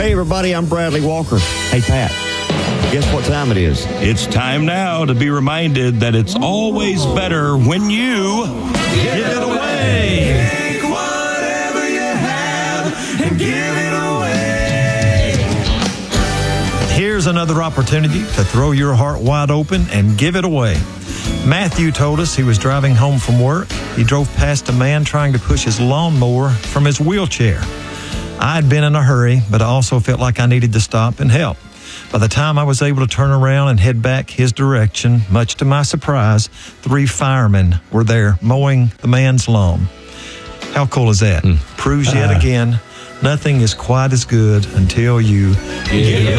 Hey, everybody, I'm Bradley Walker. Hey, Pat, guess what time it is? It's time now to be reminded that it's always better when you give it away. Take whatever you have and give it away. Here's another opportunity to throw your heart wide open and give it away. Matthew told us he was driving home from work. He drove past a man trying to push his lawnmower from his wheelchair. I'd been in a hurry, but I also felt like I needed to stop and help. By the time I was able to turn around and head back his direction, much to my surprise, 3 firemen were there mowing the man's lawn. How cool is that? Proves yet again, nothing is quite as good until you give it